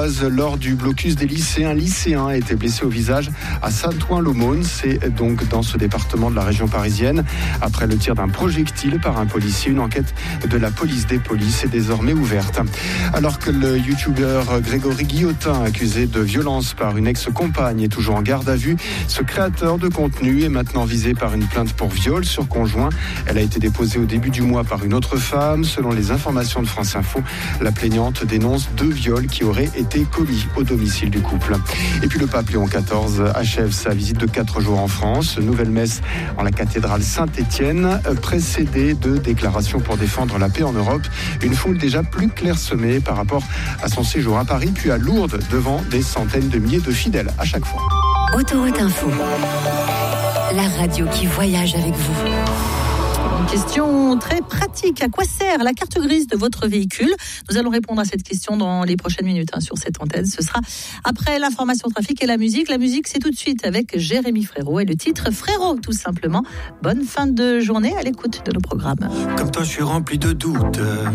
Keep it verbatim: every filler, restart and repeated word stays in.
Pontoise, lors du blocus des lycées, un lycéen a été blessé au visage à Saint-Ouen-l'Aumône. C'est donc dans ce département de la région parisienne. Après le tir d'un projectile par un policier, une enquête de la police des polices est désormais ouverte. Alors que le youtubeur Grégory Guillotin, accusé de violence par une ex-compagne, est toujours en garde à vue, ce créateur de contenu est maintenant visé par une plainte pour viol sur conjoint. Elle a été déposée au début du mois par une autre femme. Selon les informations de France Info, la plaignante dénonce deux viols qui auraient été commis au domicile du couple. Et puis le pape Léon quatorze achève sa visite de quatre jours en France. Nouvelle messe en la cathédrale Saint-Étienne, précédée de déclarations pour défendre la paix en Europe. Une foule déjà plus clairsemée par rapport à son séjour à Paris, puis à Lourdes, devant des centaines de milliers de fidèles à chaque fois. Autoroute Info, la radio qui voyage avec vous. Une question très pratique. À quoi sert la carte grise de votre véhicule ? Nous allons répondre à cette question dans les prochaines minutes hein, sur cette antenne. Ce sera après l'information trafic et la musique. La musique, c'est tout de suite avec Jérémy Frérot et le titre Frérot, tout simplement. Bonne fin de journée à l'écoute de nos programmes. Comme toi, je suis rempli de doutes.